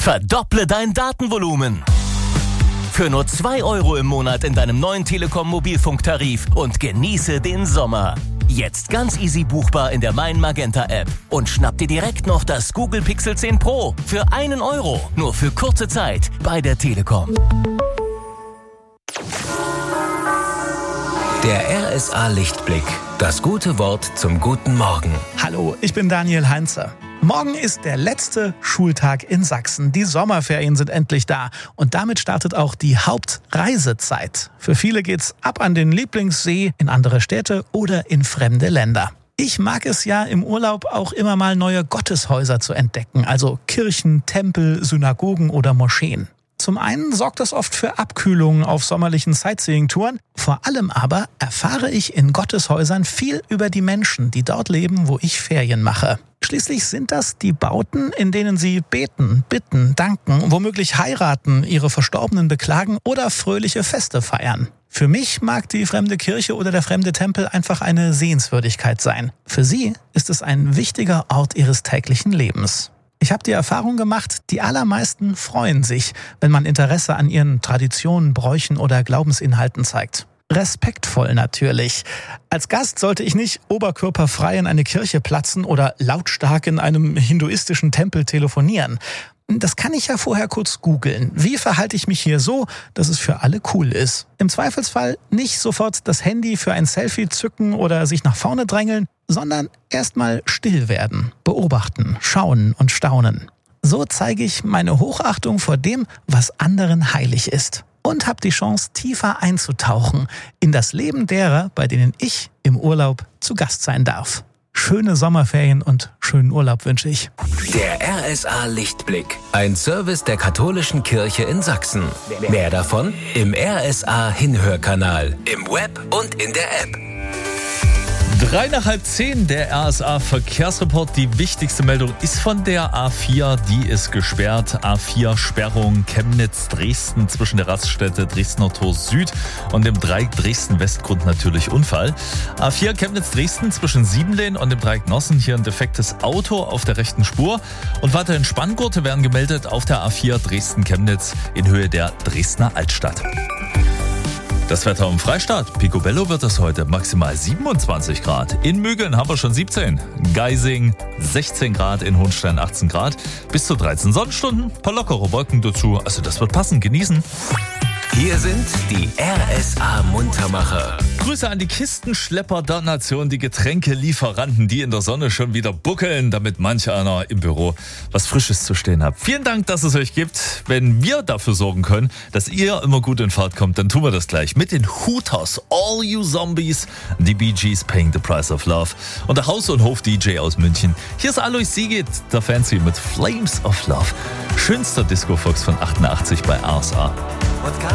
Verdopple dein Datenvolumen. Für nur 2 € im Monat in deinem neuen Telekom-Mobilfunktarif und genieße den Sommer. Jetzt ganz easy buchbar in der Mein Magenta App. Und schnapp dir direkt noch das Google Pixel 10 Pro für 1 €. Nur für kurze Zeit bei der Telekom. Der RSA Lichtblick. Das gute Wort zum guten Morgen. Hallo, ich bin Daniel Heinze. Morgen ist der letzte Schultag in Sachsen. Die Sommerferien sind endlich da. Und damit startet auch die Hauptreisezeit. Für viele geht's ab an den Lieblingssee, in andere Städte oder in fremde Länder. Ich mag es ja im Urlaub auch immer mal neue Gotteshäuser zu entdecken. Also Kirchen, Tempel, Synagogen oder Moscheen. Zum einen sorgt das oft für Abkühlungen auf sommerlichen Sightseeing-Touren. Vor allem aber erfahre ich in Gotteshäusern viel über die Menschen, die dort leben, wo ich Ferien mache. Schließlich sind das die Bauten, in denen sie beten, bitten, danken, womöglich heiraten, ihre Verstorbenen beklagen oder fröhliche Feste feiern. Für mich mag die fremde Kirche oder der fremde Tempel einfach eine Sehenswürdigkeit sein. Für sie ist es ein wichtiger Ort ihres täglichen Lebens. Ich habe die Erfahrung gemacht, die allermeisten freuen sich, wenn man Interesse an ihren Traditionen, Bräuchen oder Glaubensinhalten zeigt. Respektvoll natürlich. Als Gast sollte ich nicht oberkörperfrei in eine Kirche platzen oder lautstark in einem hinduistischen Tempel telefonieren. Das kann ich ja vorher kurz googeln. Wie verhalte ich mich hier so, dass es für alle cool ist? Im Zweifelsfall nicht sofort das Handy für ein Selfie zücken oder sich nach vorne drängeln, sondern erstmal still werden, beobachten, schauen und staunen. So zeige ich meine Hochachtung vor dem, was anderen heilig ist. Und habe die Chance, tiefer einzutauchen in das Leben derer, bei denen ich im Urlaub zu Gast sein darf. Schöne Sommerferien und schönen Urlaub wünsche ich. Der RSA Lichtblick. Ein Service der Katholischen Kirche in Sachsen. Mehr davon im RSA Hinhörkanal, im Web und in der App. 9:30, der RSA Verkehrsreport. Die wichtigste Meldung ist von der A4, die ist gesperrt. A4-Sperrung Chemnitz-Dresden zwischen der Raststätte Dresdner Tor Süd und dem Dreieck Dresden-Westgrund natürlich Unfall. A4 Chemnitz-Dresden zwischen Siebenlehn und dem Dreieck Nossen, hier ein defektes Auto auf der rechten Spur. Und weiterhin Spanngurte werden gemeldet auf der A4 Dresden-Chemnitz in Höhe der Dresdner Altstadt. Das Wetter im Freistaat. Picobello wird es heute, maximal 27 Grad. In Mügeln haben wir schon 17. Geising 16 Grad, in Hohenstein 18 Grad. Bis zu 13 Sonnenstunden, paar lockere Wolken dazu. Also das wird passen, genießen. Hier sind die RSA Muntermacher. Grüße an die Kistenschlepper der Nation, die Getränkelieferanten, die in der Sonne schon wieder buckeln, damit manch einer im Büro was Frisches zu stehen hat. Vielen Dank, dass es euch gibt. Wenn wir dafür sorgen können, dass ihr immer gut in Fahrt kommt, dann tun wir das gleich mit den Hooters, All You Zombies, die Bee Gees Paying the Price of Love und der Haus- und Hof-DJ aus München. Hier ist Alois Siegit, der Fancy mit Flames of Love. Schönster Disco-Fox von 88 bei RSA.